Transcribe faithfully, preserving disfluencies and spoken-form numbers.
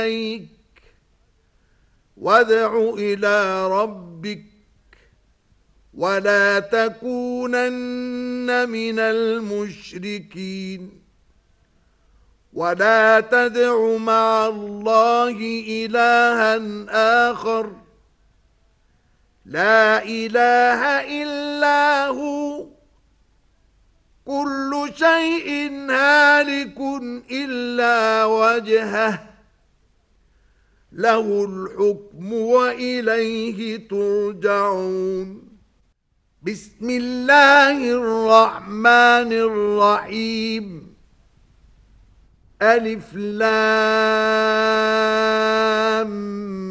إليك وادع إلى ربك ولا تكونن من المشركين ولا تدع مع الله إلها آخر لا إله إلا هو كل شيء هالك إلا وجهه له الحكم وإليه ترجعون بسم الله الرحمن الرحيم ألف لام